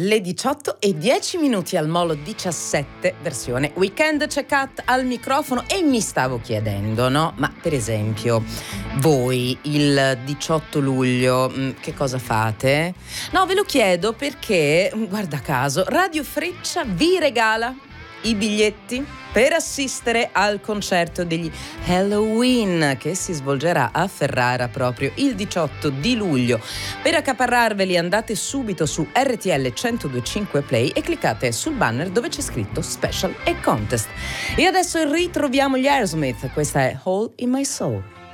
le 18:10 al Molo 17, versione weekend. C'è Kat al microfono e mi stavo chiedendo, no? Ma per esempio, voi il 18 luglio che cosa fate? No, ve lo chiedo perché, guarda caso, Radio Freccia vi regala i biglietti per assistere al concerto degli Helloween che si svolgerà a Ferrara proprio il 18 di luglio. Per accaparrarveli andate subito su RTL 102.5 Play e cliccate sul banner dove c'è scritto Special e Contest. E adesso ritroviamo gli Aerosmith, questa è Hole in My Soul.